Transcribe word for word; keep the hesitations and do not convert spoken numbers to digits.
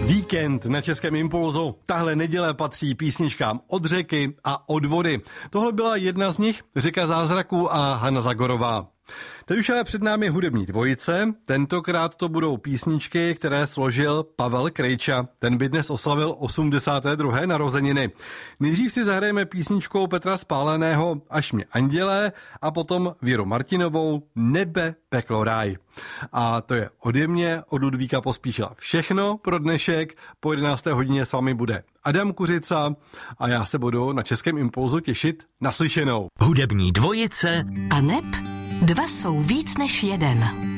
Víkend na Českém Impulzu. Tahle neděle patří písničkám Od řeky a Od vody. Tohle byla jedna z nich, Řeka zázraků a Hana Zagorová. Teď už ale před námi hudební dvojice. Tentokrát to budou písničky, které složil Pavel Krejča. Ten by dnes oslavil osmdesáté druhé narozeniny. Nejdřív si zahrajeme písničkou Petra Spáleného Až mě andělé a potom Věru Martinovou Nebe, peklo, ráj. A to je ode mě, od Ludvíka Pospíšila všechno pro dnešek. Po jedenácté hodině s vámi bude Adam Kuřica a já se budu na Českém Impulzu těšit naslyšenou. Hudební dvojice a neb dva jsou víc než jeden.